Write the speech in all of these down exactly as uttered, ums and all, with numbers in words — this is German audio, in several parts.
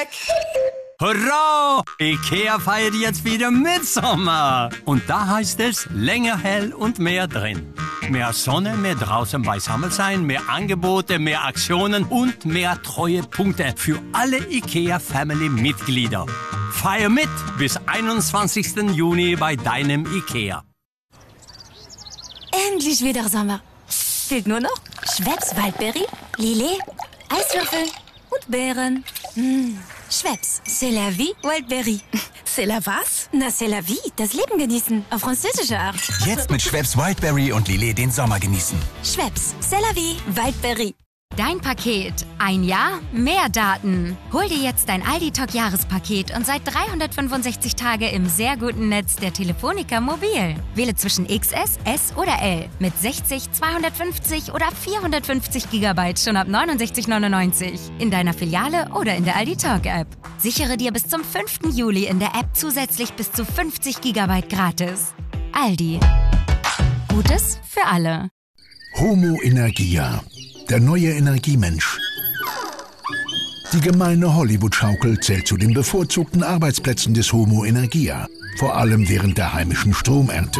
back. Hurra! IKEA feiert jetzt wieder Mitsommer. Und da heißt es länger hell und mehr drin. Mehr Sonne, mehr draußen beisammen sein, mehr Angebote, mehr Aktionen und mehr Treuepunkte für alle IKEA-Family-Mitglieder. Feier mit bis einundzwanzigsten Juni bei deinem IKEA. Endlich wieder Sommer. Fehlt nur noch Schweppes Waldbeere, Lillet, Eiswürfel und Beeren. Mmh. Schweppes, c'est la vie, Wildberry. C'est la was? Na, c'est la vie, das Leben genießen, auf französische Art. Jetzt mit Schweppes Wildberry und Lillet den Sommer genießen. Schweppes, c'est la vie, Wildberry. Dein Paket. Ein Jahr, mehr Daten. Hol dir jetzt dein Aldi Talk Jahrespaket und seit dreihundertfünfundsechzig Tage im sehr guten Netz der Telefonica Mobil. Wähle zwischen X S, S oder L mit sechzig, zweihundertfünfzig oder vierhundertfünfzig Gigabyte schon ab neunundsechzig neunundneunzig in deiner Filiale oder in der Aldi Talk App. Sichere dir bis zum fünften Juli in der App zusätzlich bis zu fünfzig Gigabyte gratis. Aldi. Gutes für alle. Homo Energia. Der neue Energiemensch. Die gemeine Hollywood-Schaukel zählt zu den bevorzugten Arbeitsplätzen des Homo Energia, vor allem während der heimischen Stromernte.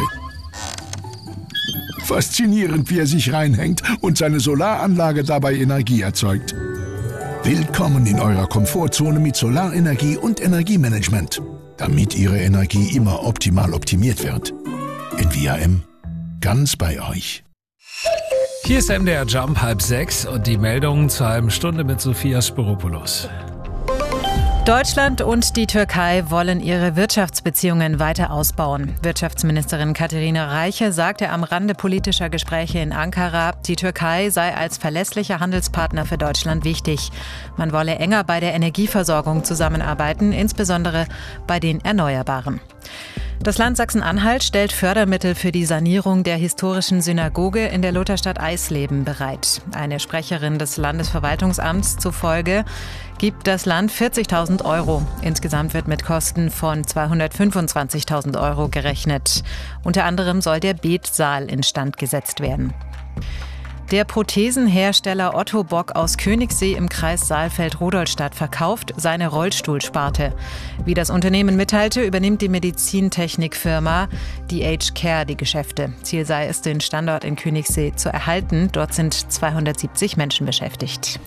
Faszinierend, wie er sich reinhängt und seine Solaranlage dabei Energie erzeugt. Willkommen in eurer Komfortzone mit Solarenergie und Energiemanagement, damit Ihre Energie immer optimal optimiert wird. In V R M, ganz bei euch. Hier ist M D R Jump halb sechs und die Meldungen zur halben Stunde mit Sophia Spiropoulos. Deutschland und die Türkei wollen ihre Wirtschaftsbeziehungen weiter ausbauen. Wirtschaftsministerin Katharina Reiche sagte am Rande politischer Gespräche in Ankara, die Türkei sei als verlässlicher Handelspartner für Deutschland wichtig. Man wolle enger bei der Energieversorgung zusammenarbeiten, insbesondere bei den Erneuerbaren. Das Land Sachsen-Anhalt stellt Fördermittel für die Sanierung der historischen Synagoge in der Lutherstadt Eisleben bereit. Eine Sprecherin des Landesverwaltungsamts zufolge gibt das Land vierzigtausend Euro. Insgesamt wird mit Kosten von zweihundertfünfundzwanzigtausend Euro gerechnet. Unter anderem soll der Betsaal instand gesetzt werden. Der Prothesenhersteller Otto Bock aus Königssee im Kreis Saalfeld-Rudolstadt verkauft seine Rollstuhlsparte. Wie das Unternehmen mitteilte, übernimmt die Medizintechnikfirma die Age Care die Geschäfte. Ziel sei es, den Standort in Königssee zu erhalten. Dort sind zweihundertsiebzig Menschen beschäftigt.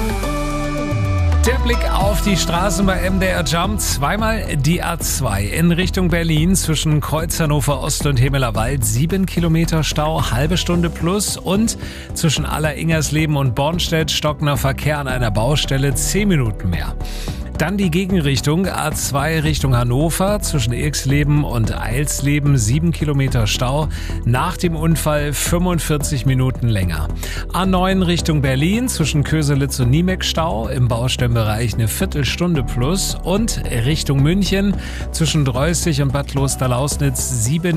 Der Blick auf die Straßen bei M D R Jump. Zweimal die A zwei in Richtung Berlin zwischen Kreuz Hannover Ost und Hemelerwald. Sieben Kilometer Stau, halbe Stunde plus. Und zwischen Aller-Ingersleben und Bornstedt stockender Verkehr an einer Baustelle. Zehn Minuten mehr. Dann die Gegenrichtung, A zwei Richtung Hannover, zwischen Irxleben und Eilsleben, sieben Kilometer Stau, nach dem Unfall fünfundvierzig Minuten länger. A neun Richtung Berlin, zwischen Köselitz und Niemeck Stau, im Baustellenbereich eine Viertelstunde plus und Richtung München, zwischen Dreußig und Bad Klosterlausnitz, sieben